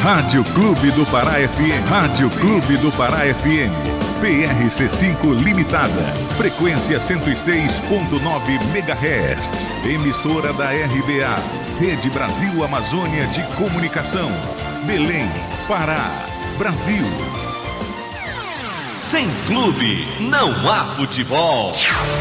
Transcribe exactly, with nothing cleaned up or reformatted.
Rádio Clube do Pará F M. Rádio Clube do Pará F M. P R C cinco Limitada. Frequência cento e seis ponto nove megahertz. Emissora da R B A. Rede Brasil Amazônia de Comunicação. Belém, Pará, Brasil. Sem clube, não há futebol.